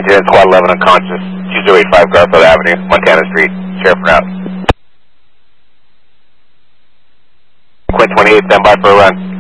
Agent Squad 11 unconscious, 2085 Garfield Avenue, Montana Street. Sheriff route. Quint 28, stand by for a run.